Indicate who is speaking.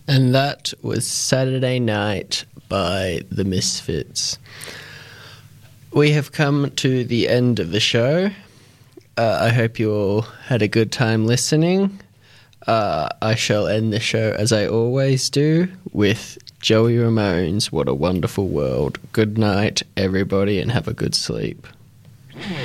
Speaker 1: And that was Saturday Night by The Misfits. We have come to the end of the show. I hope you all had a good time listening. I shall end the show, as I always do, with Joey Ramone's What a Wonderful World. Good night, everybody, and have a good sleep.